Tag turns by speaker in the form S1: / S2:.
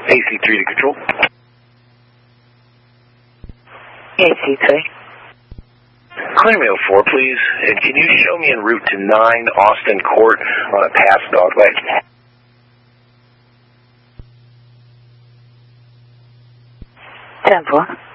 S1: AC3 to control.
S2: AC3.
S1: Clear me 04, please. And can you show me en route to 9 Austin Court on a past dogleg?
S2: 10-4.